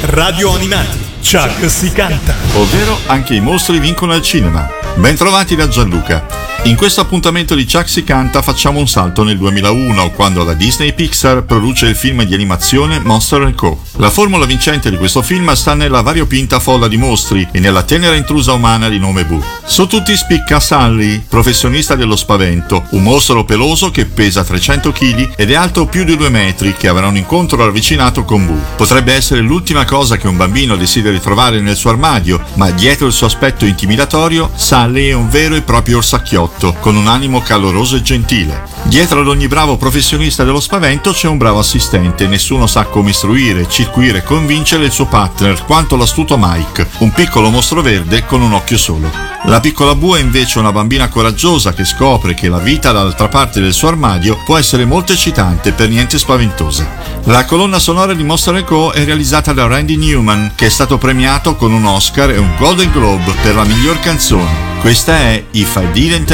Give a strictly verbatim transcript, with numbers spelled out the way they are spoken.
Radio Animati, Chuck si canta. Ovvero anche i mostri vincono al cinema. Bentrovati da Gianluca. In questo appuntamento di Chuck si canta facciamo un salto nel duemilauno, quando la Disney Pixar produce il film di animazione Monster and Co. La formula vincente di questo film sta nella variopinta folla di mostri e nella tenera intrusa umana di nome Boo. Su tutti spicca Sully, professionista dello spavento, un mostro peloso che pesa trecento chili ed è alto più di due metri, che avrà un incontro ravvicinato con Boo. Potrebbe essere l'ultima cosa che un bambino desideri trovare nel suo armadio, ma dietro il suo aspetto intimidatorio, Sully è un vero e proprio orsacchiotto, con un animo caloroso e gentile. Dietro ad ogni bravo professionista dello spavento c'è un bravo assistente, nessuno sa come istruire, circuire e convincere il suo partner quanto l'astuto Mike, un piccolo mostro verde con un occhio solo. La piccola Boo è invece una bambina coraggiosa che scopre che la vita dall'altra parte del suo armadio può essere molto eccitante e per niente spaventosa. La colonna sonora di Monster and Co è realizzata da Randy Newman, che è stato premiato con un Oscar e un Golden Globe per la miglior canzone. Questa è If I Didn't